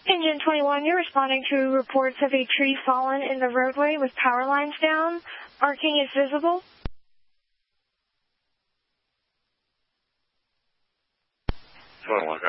Engine 21, you're responding to reports of a tree fallen in the roadway with power lines down. Arcing is visible. 21.